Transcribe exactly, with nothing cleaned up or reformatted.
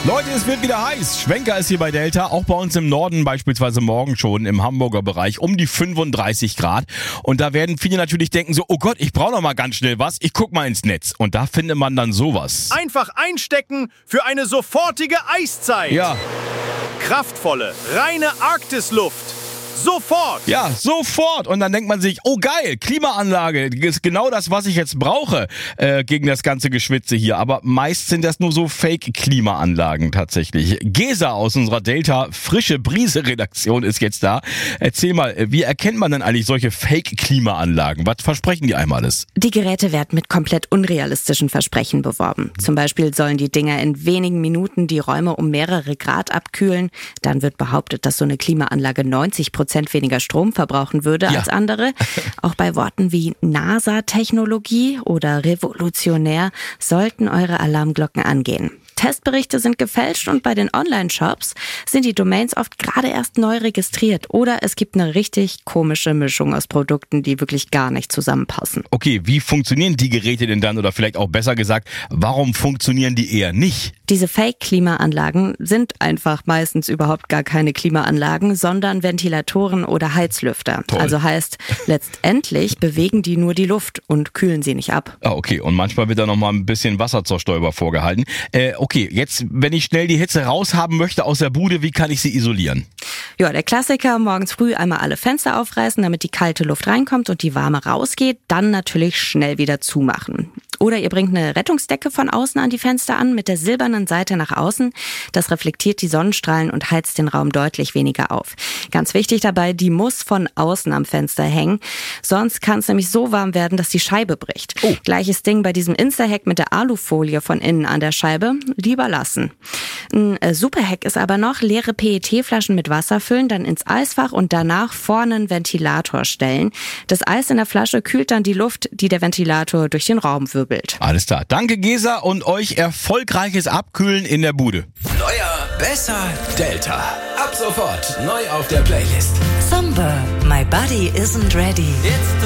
Leute, es wird wieder heiß. Schwenker ist hier bei Delta, auch bei uns im Norden, beispielsweise morgen schon im Hamburger Bereich, um die fünfunddreißig Grad. Und da werden viele natürlich denken so, oh Gott, ich brauche noch mal ganz schnell was, ich guck mal ins Netz. Und da findet man dann sowas. Einfach einstecken für eine sofortige Eiszeit. Ja. Kraftvolle, reine Arktisluft. Sofort! Ja, sofort. Und dann denkt man sich, oh geil, Klimaanlage, ist genau das, was ich jetzt brauche äh, gegen das ganze Geschwitze hier. Aber meist sind das nur so Fake-Klimaanlagen tatsächlich. Gesa aus unserer Delta Frische Brise Redaktion ist jetzt da. Erzähl mal, wie erkennt man denn eigentlich solche Fake-Klimaanlagen? Was versprechen die einem alles? Die Geräte werden mit komplett unrealistischen Versprechen beworben. Zum Beispiel sollen die Dinger in wenigen Minuten die Räume um mehrere Grad abkühlen. Dann wird behauptet, dass so eine Klimaanlage neunzig Prozent weniger Strom verbrauchen würde ja. als andere. Auch bei Worten wie NASA-Technologie oder revolutionär sollten eure Alarmglocken angehen. Testberichte sind gefälscht und bei den Online-Shops sind die Domains oft gerade erst neu registriert oder es gibt eine richtig komische Mischung aus Produkten, die wirklich gar nicht zusammenpassen. Okay, wie funktionieren die Geräte denn dann oder vielleicht auch besser gesagt, warum funktionieren die eher nicht? Diese Fake-Klimaanlagen sind einfach meistens überhaupt gar keine Klimaanlagen, sondern Ventilatoren oder Heizlüfter. Toll. Also heißt, letztendlich bewegen die nur die Luft und kühlen sie nicht ab. Ah, okay. Und manchmal wird da noch mal ein bisschen Wasser zur Stäuber vorgehalten. Äh, okay, jetzt, wenn ich schnell die Hitze raushaben möchte aus der Bude, wie kann ich sie isolieren? Ja, der Klassiker, morgens früh einmal alle Fenster aufreißen, damit die kalte Luft reinkommt und die warme rausgeht, dann natürlich schnell wieder zumachen. Oder ihr bringt eine Rettungsdecke von außen an die Fenster an, mit der silbernen Seite nach außen. Das reflektiert die Sonnenstrahlen und heizt den Raum deutlich weniger auf. Ganz wichtig dabei, die muss von außen am Fenster hängen. Sonst kann es nämlich so warm werden, dass die Scheibe bricht. Oh. Gleiches Ding bei diesem Insta-Hack mit der Alufolie von innen an der Scheibe. Lieber lassen. Ein äh, super Hack ist aber noch, leere P E T-Flaschen mit Wasser füllen, dann ins Eisfach und danach vorne einen Ventilator stellen. Das Eis in der Flasche kühlt dann die Luft, die der Ventilator durch den Raum wirbelt. Alles klar. Danke, Gesa, und euch erfolgreiches Abkühlen in der Bude. Neuer, besser, Delta. Ab sofort neu auf der Playlist. Somber, my body isn't ready. It's